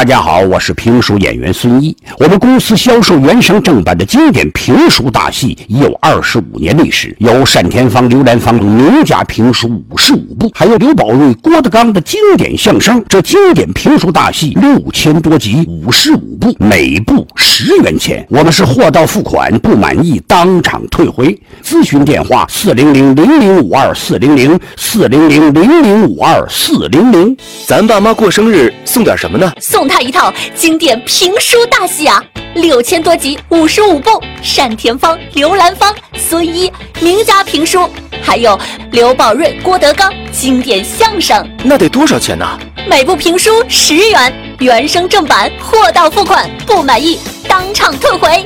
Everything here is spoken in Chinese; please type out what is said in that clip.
大家好，我是评书演员孙一。我们公司销售原声正版的经典评书大戏已有25年历史，有单田芳、刘兰芳名家评书55部，还有刘宝瑞、郭德纲的经典相声。这经典评书大戏6000多集，55部，每部10元钱。我们是货到付款，不满意当场退回。咨询电话400-0052-400，400-0052-400。 咱爸妈过生日送点什么呢？ 送他一套经典评书大戏啊，6000多集，55部，单田芳、刘兰芳、孙一名家评书，还有刘宝瑞、郭德纲经典相声。 那得多少钱呢？ 每部评书10元，原声正版，货到付款，不满意当场退回。